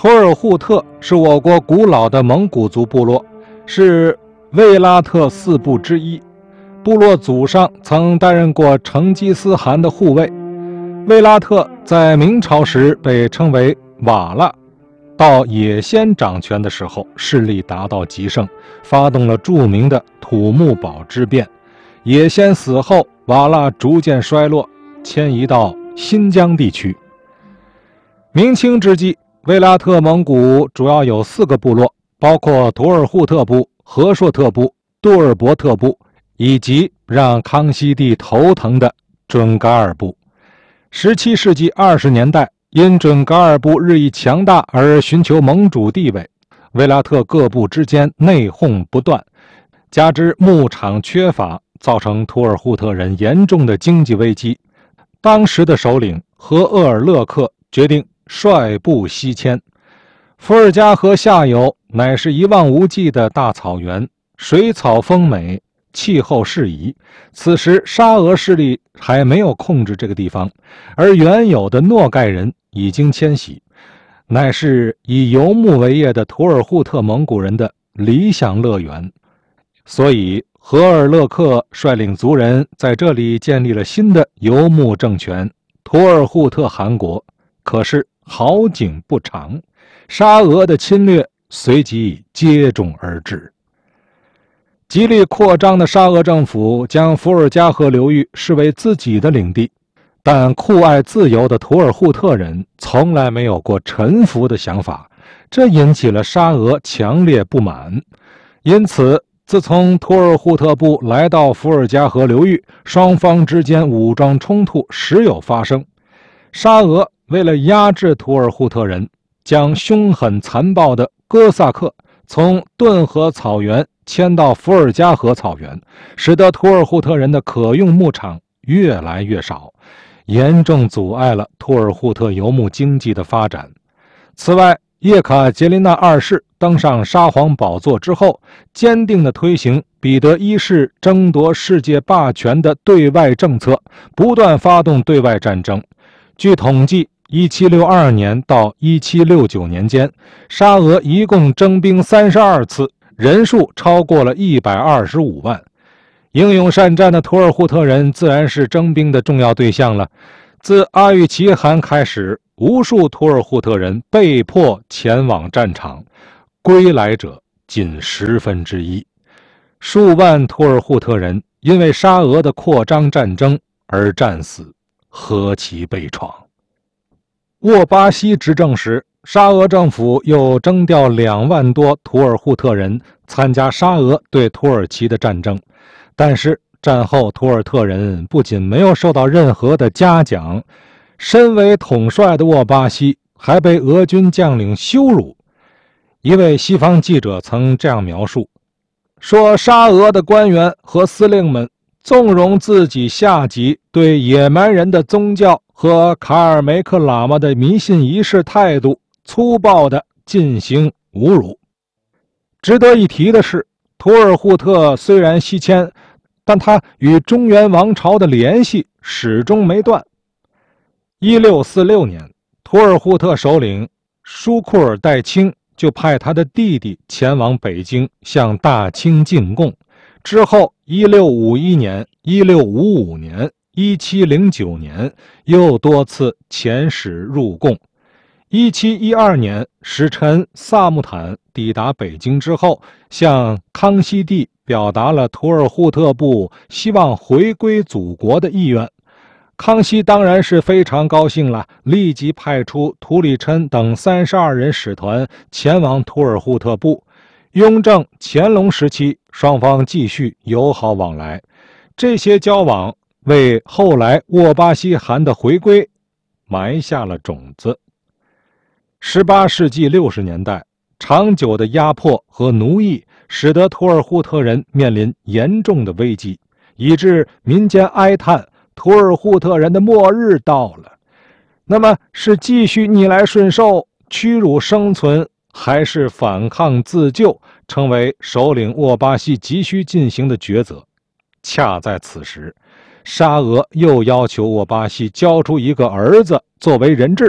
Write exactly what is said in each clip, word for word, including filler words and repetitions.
图尔扈特是我国古老的蒙古族部落，是卫拉特四部之一。部落祖上曾担任过成吉思汗的护卫。卫拉特在明朝时被称为瓦剌，到也先掌权的时候，势力达到极盛，发动了著名的土木堡之变。也先死后，瓦剌逐渐衰落，迁移到新疆地区。明清之际，卫拉特蒙古主要有四个部落，包括图尔扈特部、和硕特部、杜尔伯特部，以及让康熙帝头疼的准噶尔部。十七世纪二十年代，因准噶尔部日益强大而寻求盟主地位，卫拉特各部之间内讧不断，加之牧场缺乏，造成图尔扈特人严重的经济危机。当时的首领和鄂尔勒克决定率部西迁。伏尔加河下游乃是一望无际的大草原，水草丰美，气候适宜。此时沙俄势力还没有控制这个地方，而原有的诺盖人已经迁徙，乃是以游牧为业的图尔扈特蒙古人的理想乐园。所以和尔勒克率领族人在这里建立了新的游牧政权图尔扈特汗国。可是好景不长，沙俄的侵略随即接踵而至。极力扩张的沙俄政府将伏尔加河流域视为自己的领地，但酷爱自由的图尔扈特人从来没有过臣服的想法，这引起了沙俄强烈不满。因此自从图尔扈特部来到伏尔加河流域，双方之间武装冲突时有发生。沙俄为了压制图尔扈特人，将凶狠残暴的哥萨克从顿河草原迁到伏尔加河草原，使得图尔扈特人的可用牧场越来越少，严重阻碍了图尔扈特游牧经济的发展。此外，叶卡捷琳娜二世登上沙皇宝座之后，坚定地推行彼得一世争夺世界霸权的对外政策，不断发动对外战争。据统计，一七六二年到一七六九年间，沙俄一共征兵三十二次，人数超过了一百二十五万。英勇善战的图尔扈特人自然是征兵的重要对象了。自阿育齐汗开始，无数图尔扈特人被迫前往战场，归来者仅十分之一。数万图尔扈特人因为沙俄的扩张战争而战死，何其悲怆！沃巴西执政时，沙俄政府又征调两万多图尔扈特人参加沙俄对土耳其的战争。但是战后图尔特人不仅没有受到任何的嘉奖，身为统帅的沃巴西还被俄军将领羞辱。一位西方记者曾这样描述，说沙俄的官员和司令们纵容自己下级对野蛮人的宗教和卡尔梅克喇嘛的迷信仪式态度粗暴地进行侮辱。值得一提的是，图尔扈特虽然西迁，但他与中原王朝的联系始终没断。一六四六年，图尔扈特首领舒库尔代清就派他的弟弟前往北京向大清进贡。之后一六五一年、一六五五年、一七零九年又多次遣使入贡。一七一二年，使臣萨木坦抵达北京之后，向康熙帝表达了图尔扈特部希望回归祖国的意愿。康熙当然是非常高兴了，立即派出图里琛等三十二人使团前往图尔扈特部。雍正、乾隆时期，双方继续友好往来，这些交往为后来沃巴西汗的回归埋下了种子。十八世纪六十年代，长久的压迫和奴役使得图尔扈特人面临严重的危机，以致民间哀叹图尔扈特人的末日到了。那么是继续逆来顺受、屈辱生存，还是反抗自救，成为首领沃巴西急需进行的抉择。恰在此时，沙俄又要求沃巴西交出一个儿子作为人质，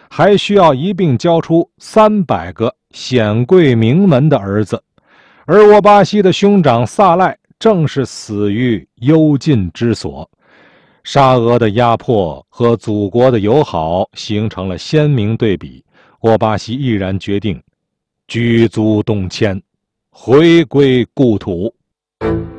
还需要一并交出三百个显贵名门的儿子，而沃巴西的兄长萨赖正是死于幽禁之所。沙俄的压迫和祖国的友好形成了鲜明对比，沃巴西毅然决定举族东迁，回归故土。